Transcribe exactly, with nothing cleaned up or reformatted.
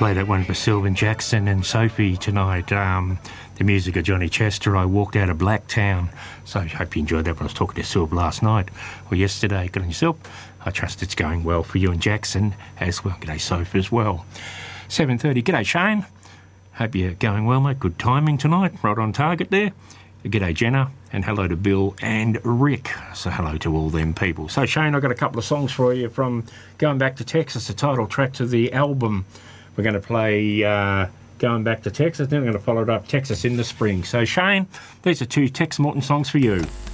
Play that one for Sylvan Jackson and Sophie tonight. Um, the music of Johnny Chester, I Walked Out of Blacktown. So I hope you enjoyed that when I was talking to Sylv last night or yesterday. Good on yourself. I trust it's going well for you and Jackson as well. G'day, Sophie, as well. seven thirty. G'day, Shane. Hope you're going well, mate. Good timing tonight. Right on target there. G'day, Jenna. And hello to Bill and Rick. So hello to all them people. So, Shane, I've got a couple of songs for you from Going Back to Texas, the title track to the album. We're going to play uh, Going Back to Texas, then we're going to follow it up, Texas in the Spring. So, Shane, these are two Tex Morton songs for you.